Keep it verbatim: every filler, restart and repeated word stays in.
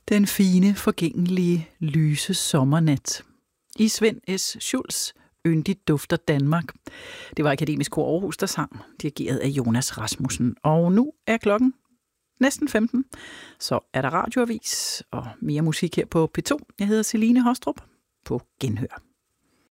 Den fine, forgængelige, lyse sommernat. I Svend S. Schultz Yndigt dufter Danmark. Det var Akademisk Kor Aarhus, der sang, dirigeret af Jonas Rasmussen. Og nu er klokken næsten femten. Så er der radioavis og mere musik her på P to. Jeg hedder Celine Hostrup. På genhør.